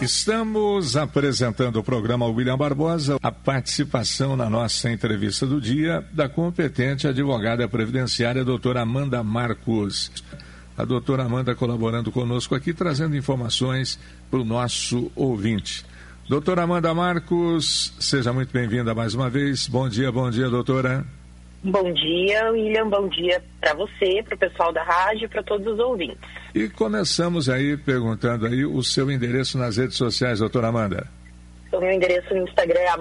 Estamos apresentando o programa William Barbosa, a participação na nossa entrevista do dia da competente advogada previdenciária, doutora Amanda Marcos. A doutora Amanda colaborando conosco aqui, trazendo informações para o nosso ouvinte. Doutora Amanda Marcos, seja muito bem-vinda mais uma vez. Bom dia, doutora. Bom dia, William. Bom dia para você, para o pessoal da rádio e para todos os ouvintes. E começamos aí perguntando aí o seu endereço nas redes sociais, doutora Amanda. O meu endereço no Instagram é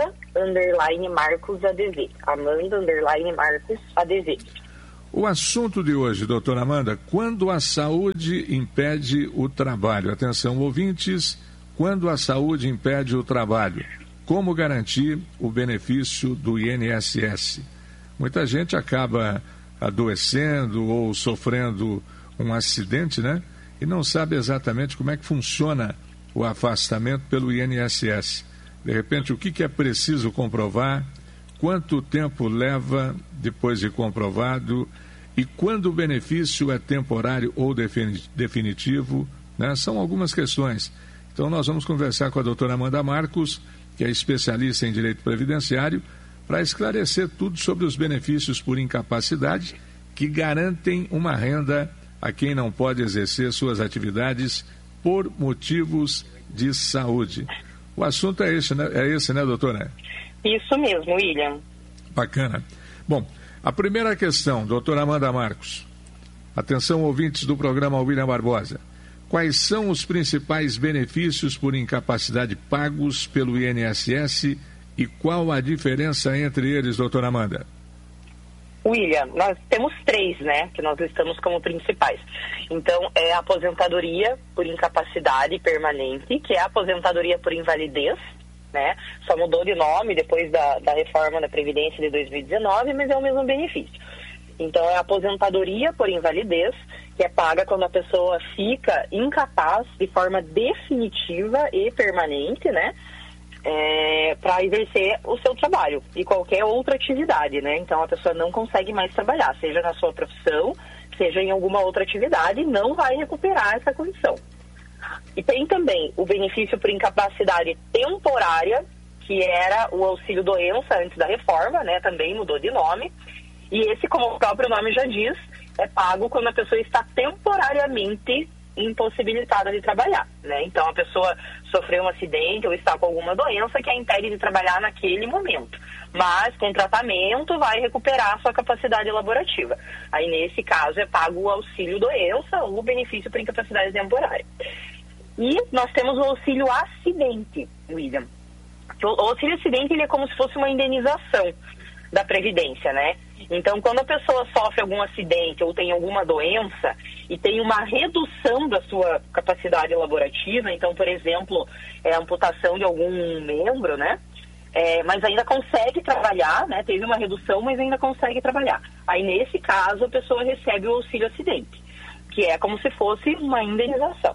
Amanda_MarcosADV. Amanda_MarcosADV. O assunto de hoje, doutora Amanda, quando a saúde impede o trabalho. Atenção, ouvintes, quando a saúde impede o trabalho. Como garantir o benefício do INSS? Muita gente acaba adoecendo ou sofrendo um acidente, né? E não sabe exatamente como é que funciona o afastamento pelo INSS. De repente, o que é preciso comprovar, quanto tempo leva depois de comprovado e quando o benefício é temporário ou definitivo, né? São algumas questões. Então, nós vamos conversar com a doutora Amanda Marcos, que é especialista em direito previdenciário, para esclarecer tudo sobre os benefícios por incapacidade que garantem uma renda a quem não pode exercer suas atividades por motivos de saúde. O assunto é esse, né, doutora? Isso mesmo, William. Bacana. Bom, a primeira questão, doutora Amanda Marcos. Atenção, ouvintes do programa William Barbosa. Quais são os principais benefícios por incapacidade pagos pelo INSS e qual a diferença entre eles, doutora Amanda? William, nós temos 3, né, que nós listamos como principais. Então, é a aposentadoria por incapacidade permanente, que é a aposentadoria por invalidez, né, só mudou de nome depois da reforma da Previdência de 2019, mas é o mesmo benefício. Então, é a aposentadoria por invalidez, que é paga quando a pessoa fica incapaz de forma definitiva e permanente, né, para exercer o seu trabalho e qualquer outra atividade, né? Então a pessoa não consegue mais trabalhar, seja na sua profissão, seja em alguma outra atividade, não vai recuperar essa condição. E tem também o benefício por incapacidade temporária, que era o auxílio doença antes da reforma, né? Também mudou de nome. E esse, como o próprio nome já diz, é pago quando a pessoa está temporariamente impossibilitada de trabalhar, né? Então a pessoa sofreu um acidente ou está com alguma doença que a impede de trabalhar naquele momento, mas com tratamento vai recuperar a sua capacidade laborativa. Aí nesse caso é pago o auxílio doença ou o benefício por incapacidade temporária. E nós temos o auxílio acidente, William. O auxílio acidente ele é como se fosse uma indenização da Previdência, né? Então, quando a pessoa sofre algum acidente ou tem alguma doença e tem uma redução da sua capacidade laborativa, então, por exemplo, amputação de algum membro, né? Mas ainda consegue trabalhar, né? Teve uma redução, mas ainda consegue trabalhar. Aí, nesse caso, a pessoa recebe o auxílio acidente, que é como se fosse uma indenização.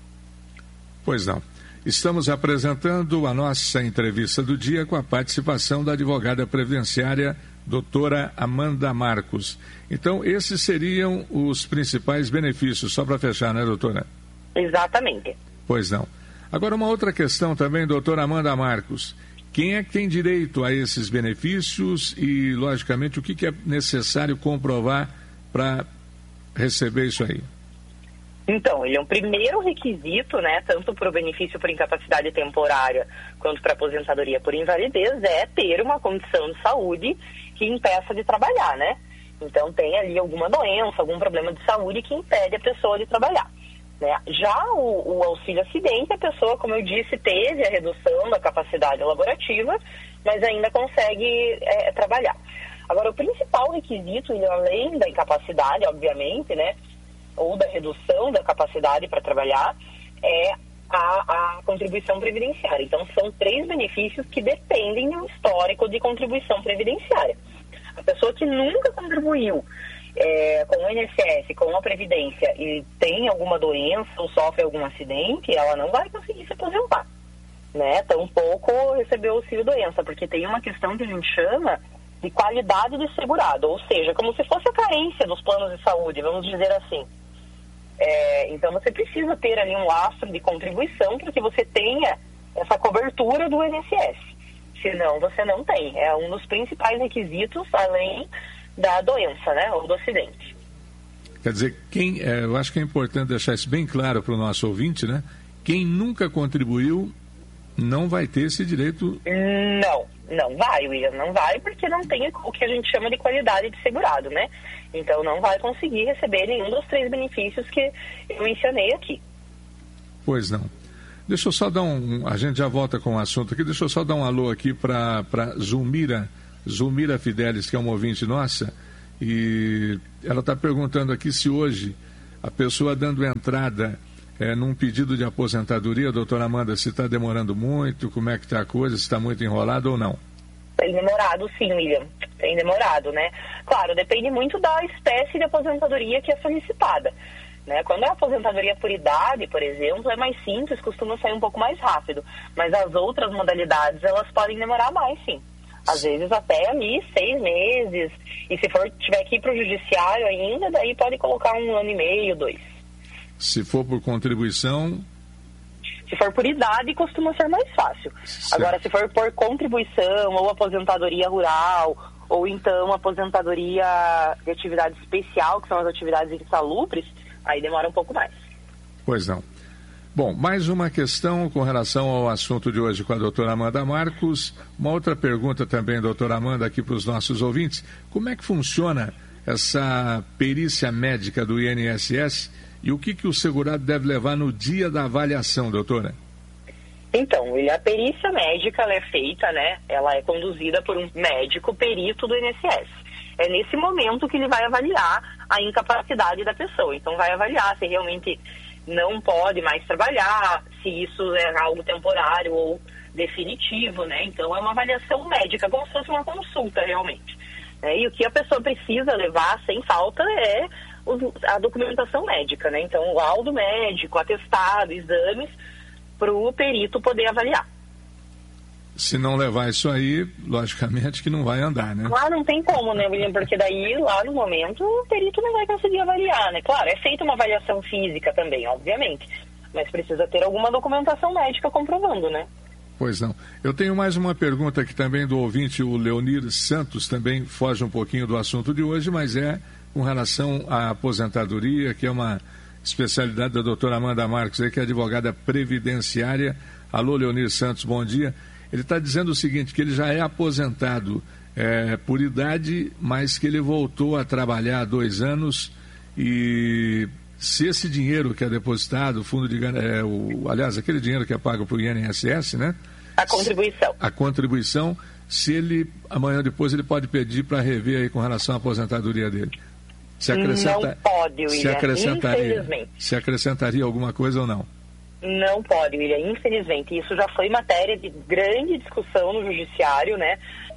Pois não. Estamos apresentando a nossa entrevista do dia com a participação da advogada previdenciária, doutora Amanda Marcos. Então, esses seriam os principais benefícios, só para fechar, né, doutora? Exatamente. Pois não. Agora, uma outra questão também, doutora Amanda Marcos. Quem é que tem direito a esses benefícios e, logicamente, o que é necessário comprovar para receber isso aí? Então, ele é um primeiro requisito, né, tanto para o benefício por incapacidade temporária quanto para a aposentadoria por invalidez, é ter uma condição de saúde que impeça de trabalhar, né? Então, tem ali alguma doença, algum problema de saúde que impede a pessoa de trabalhar, né? Já o auxílio acidente, a pessoa, como eu disse, teve a redução da capacidade laborativa, mas ainda consegue trabalhar. Agora, o principal requisito, além da incapacidade, obviamente, né, ou da redução da capacidade para trabalhar, é a contribuição previdenciária. Então, são 3 benefícios que dependem do histórico de contribuição previdenciária. A pessoa que nunca contribuiu com o INSS, com a Previdência, e tem alguma doença ou sofre algum acidente, ela não vai conseguir se aposentar, né? Tampouco receber o auxílio-doença, porque tem uma questão que a gente chama de qualidade de segurado, ou seja, como se fosse a carência dos planos de saúde, vamos dizer assim. Então você precisa ter ali um lastro de contribuição para que você tenha essa cobertura do INSS. Senão você não tem. É um dos principais requisitos, além da doença, né, ou do acidente. Quer dizer, eu acho que é importante deixar isso bem claro para o nosso ouvinte, né? Quem nunca contribuiu não vai ter esse direito. Não vai, William, não vai, porque não tem o que a gente chama de qualidade de segurado, né? Então não vai conseguir receber nenhum dos 3 benefícios que eu mencionei aqui. Pois não. Deixa eu só dar a gente já volta com o assunto aqui, deixa eu só dar um alô aqui para Zulmira Fidelis, que é uma ouvinte nossa, e ela está perguntando aqui se hoje a pessoa dando entrada num pedido de aposentadoria, doutora Amanda, se está demorando muito, como é que está a coisa, se está muito enrolado ou não? Tem demorado sim, William, tem demorado, né? Claro, depende muito da espécie de aposentadoria que é solicitada, né? Quando é aposentadoria por idade, por exemplo, é mais simples, costuma sair um pouco mais rápido, mas as outras modalidades, elas podem demorar mais, sim. Às vezes até ali 6 meses, e se tiver que ir para o judiciário ainda, daí pode colocar 1 ano e meio, 2. Se for por contribuição? Se for por idade, costuma ser mais fácil. Certo. Agora, se for por contribuição, ou aposentadoria rural, ou então aposentadoria de atividade especial, que são as atividades insalubres, aí demora um pouco mais. Pois não. Bom, mais uma questão com relação ao assunto de hoje com a doutora Amanda Marcos. Uma outra pergunta também, doutora Amanda, aqui para os nossos ouvintes. Como é que funciona essa perícia médica do INSS e o que o segurado deve levar no dia da avaliação, doutora? Então, a perícia médica ela é feita, né? Ela é conduzida por um médico perito do INSS. É nesse momento que ele vai avaliar a incapacidade da pessoa. Então, vai avaliar se realmente não pode mais trabalhar, se isso é algo temporário ou definitivo, né? Então, é uma avaliação médica, como se fosse uma consulta, realmente. E o que a pessoa precisa levar, sem falta, é a documentação médica, né? Então, o laudo médico, atestado, exames, para o perito poder avaliar. Se não levar isso aí, logicamente que não vai andar, né? Lá não tem como, né, William? Porque daí, lá no momento, o perito não vai conseguir avaliar, né? Claro, é feita uma avaliação física também, obviamente, mas precisa ter alguma documentação médica comprovando, né? Pois não. Eu tenho mais uma pergunta aqui também do ouvinte, o Leonir Santos, também foge um pouquinho do assunto de hoje, mas é com relação à aposentadoria, que é uma especialidade da doutora Amanda Marcos, que é advogada previdenciária. Alô, Leonir Santos, bom dia. Ele está dizendo o seguinte, que ele já é aposentado por idade, mas que ele voltou a trabalhar há 2 anos e se esse dinheiro que é depositado, o fundo de aliás, aquele dinheiro que é pago para o INSS, né? A contribuição, se ele, amanhã ou depois, ele pode pedir para rever aí com relação à aposentadoria dele. Não pode, William, infelizmente. Se acrescentaria alguma coisa ou não? Não pode, William, infelizmente. Isso já foi matéria de grande discussão no judiciário, né?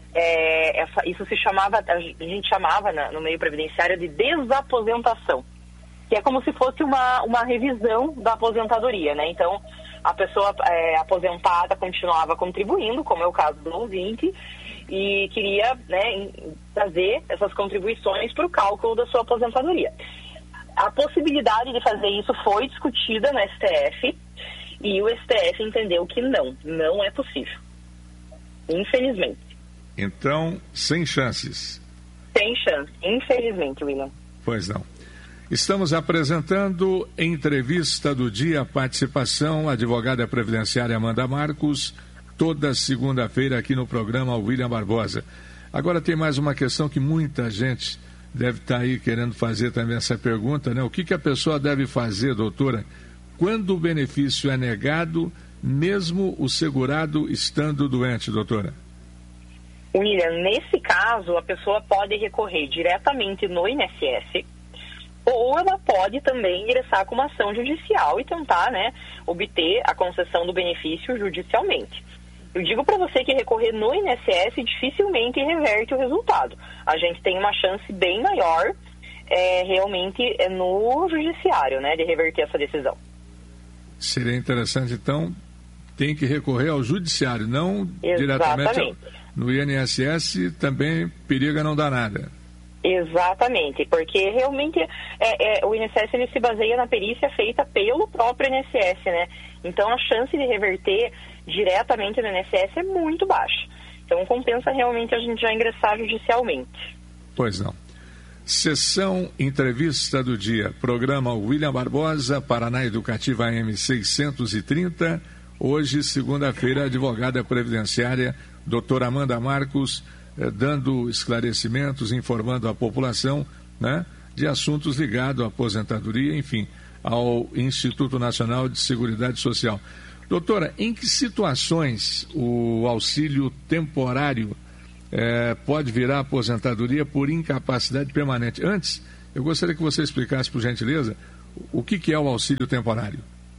Isso a gente chamava no meio previdenciário de desaposentação, que é como se fosse uma revisão da aposentadoria, né? Então, a pessoa aposentada continuava contribuindo, como é o caso do ouvinte, e queria, né, trazer essas contribuições para o cálculo da sua aposentadoria. A possibilidade de fazer isso foi discutida no STF e o STF entendeu que não é possível. Infelizmente. Então, sem chances. Sem chance, infelizmente, William. Pois não. Estamos apresentando entrevista do dia, participação, advogada previdenciária Amanda Marcos, toda segunda-feira aqui no programa William Barbosa. Agora tem mais uma questão que muita gente deve estar aí querendo fazer também essa pergunta, né? O que a pessoa deve fazer, doutora, quando o benefício é negado, mesmo o segurado estando doente, doutora? William, nesse caso, a pessoa pode recorrer diretamente no INSS, ou ela pode também ingressar com uma ação judicial e tentar, né, obter a concessão do benefício judicialmente. Eu digo para você que recorrer no INSS dificilmente reverte o resultado. A gente tem uma chance bem maior realmente no judiciário, né, de reverter essa decisão. Seria interessante, então, tem que recorrer ao judiciário, não Exatamente. Diretamente no INSS, também periga não dar nada. Exatamente, porque realmente o INSS ele se baseia na perícia feita pelo próprio INSS, né? Então a chance de reverter diretamente no INSS é muito baixa. Então compensa realmente a gente já ingressar judicialmente. Pois não. Sessão Entrevista do Dia. Programa William Barbosa, Paraná Educativa AM 630. Hoje, segunda-feira, a advogada previdenciária, doutora Amanda Marcos, dando esclarecimentos, informando a população, né, de assuntos ligados à aposentadoria, enfim, ao Instituto Nacional de Seguridade Social. Doutora, em que situações o auxílio temporário pode virar aposentadoria por incapacidade permanente? Antes, eu gostaria que você explicasse, por gentileza, o que é o auxílio temporário.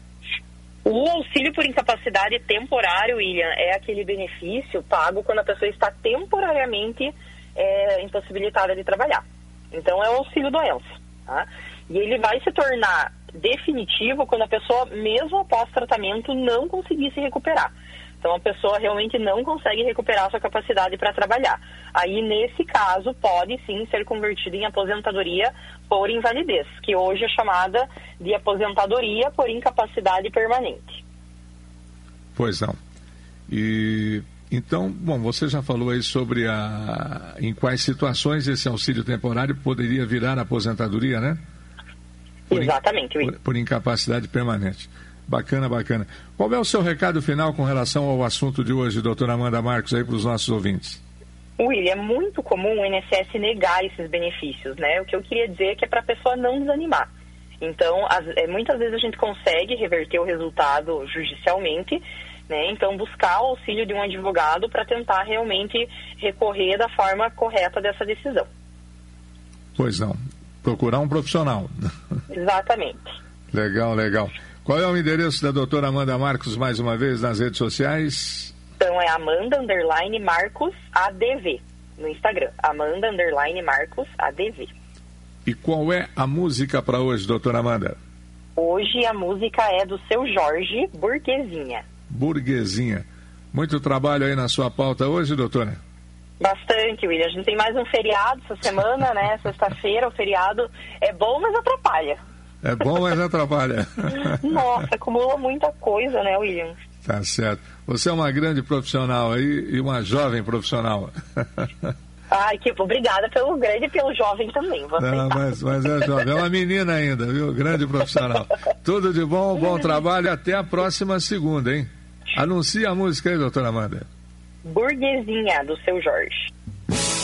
O auxílio por incapacidade temporário, William, é aquele benefício pago quando a pessoa está temporariamente impossibilitada de trabalhar. Então, é o auxílio doença. Tá? E ele vai se tornar definitivo quando a pessoa, mesmo após tratamento, não conseguir se recuperar. Então, a pessoa realmente não consegue recuperar sua capacidade para trabalhar. Aí, nesse caso, pode sim ser convertido em aposentadoria por invalidez, que hoje é chamada de aposentadoria por incapacidade permanente. Pois não. E então, bom, você já falou aí sobre em quais situações esse auxílio temporário poderia virar aposentadoria, né? Exatamente. Por incapacidade permanente. Bacana, bacana. Qual é o seu recado final com relação ao assunto de hoje, doutora Amanda Marcos, aí para os nossos ouvintes? William, é muito comum o INSS negar esses benefícios, né? O que eu queria dizer é que é para a pessoa não desanimar. Então, muitas vezes a gente consegue reverter o resultado judicialmente, né? Então, buscar o auxílio de um advogado para tentar realmente recorrer da forma correta dessa decisão. Pois não. Procurar um profissional. Exatamente. Legal, legal. Qual é o endereço da doutora Amanda Marcos, mais uma vez, nas redes sociais? Então é Amanda_Marcos ADV no Instagram. Amanda_Marcos ADV. E qual é a música para hoje, doutora Amanda? Hoje a música é do Seu Jorge, Burguesinha. Burguesinha. Muito trabalho aí na sua pauta hoje, doutora? Bastante, William. A gente tem mais um feriado essa semana, né? Sexta-feira, o feriado é bom, mas atrapalha. É bom, mas atrapalha. Nossa, acumula muita coisa, né, William? Tá certo. Você é uma grande profissional aí e uma jovem profissional. Ai, obrigada pelo grande e pelo jovem também. Não, mas é jovem. É uma menina ainda, viu? Grande profissional. Tudo de bom, bom trabalho. Até a próxima segunda, hein? Anuncia a música aí, doutora Amanda. Burguesinha, do Seu Jorge.